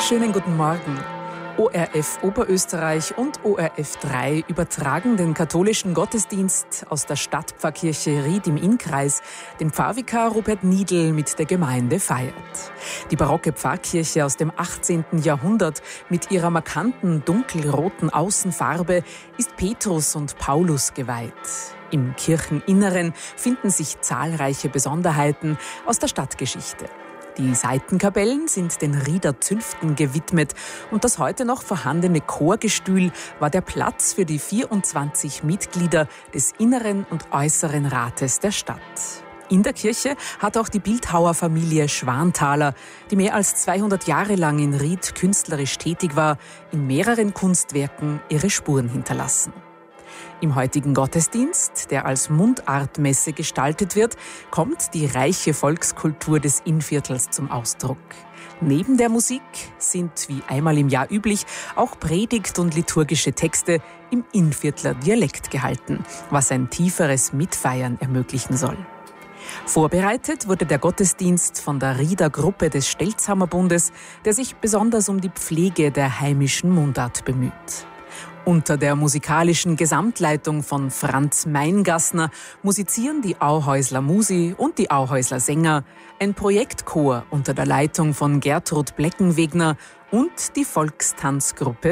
Schönen guten Morgen. ORF Oberösterreich und ORF 3 übertragen den katholischen Gottesdienst aus der Stadtpfarrkirche Ried im Innkreis, den Pfarrvikar Robert Niedl mit der Gemeinde feiert. Die barocke Pfarrkirche aus dem 18. Jahrhundert mit ihrer markanten dunkelroten Außenfarbe ist Petrus und Paulus geweiht. Im Kircheninneren finden sich zahlreiche Besonderheiten aus der Stadtgeschichte. Die Seitenkapellen sind den Rieder Zünften gewidmet und das heute noch vorhandene Chorgestühl war der Platz für die 24 Mitglieder des Inneren und Äußeren Rates der Stadt. In der Kirche hat auch die Bildhauerfamilie Schwanthaler, die mehr als 200 Jahre lang in Ried künstlerisch tätig war, in mehreren Kunstwerken ihre Spuren hinterlassen. Im heutigen Gottesdienst, der als Mundartmesse gestaltet wird, kommt die reiche Volkskultur des Innviertels zum Ausdruck. Neben der Musik sind, wie einmal im Jahr üblich, auch Predigt und liturgische Texte im Innviertler Dialekt gehalten, was ein tieferes Mitfeiern ermöglichen soll. Vorbereitet wurde der Gottesdienst von der Rieder Gruppe des Stelzhammerbundes, der sich besonders um die Pflege der heimischen Mundart bemüht. Unter der musikalischen Gesamtleitung von Franz Meingassner musizieren die Auhäusler Musi und die Auhäusler Sänger, ein Projektchor unter der Leitung von Gertrud Bleckenwegner und die Volkstanzgruppe